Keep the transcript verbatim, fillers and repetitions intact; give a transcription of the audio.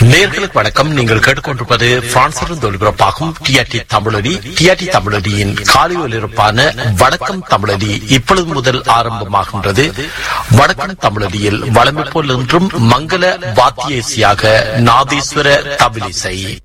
நேயர்களுக்கு வணக்கம். நீங்கள் கேட்டுக்கொண்டிருப்பது பிரான்சிலிருந்து ஒலிபரப்பாகும் டிஆர்டி தமிழொலி. டிஆர்டி தமிழொலியின் காலை ஒலிபரப்பான வணக்கம் தமிழொலி இப்பொழுது முதல் ஆரம்பமாகின்றது. வணக்கம் தமிழொலியில் வளமை போல் என்றும் மங்கள வாத்திய இசையாக நாதீஸ்வர தபிலிசை.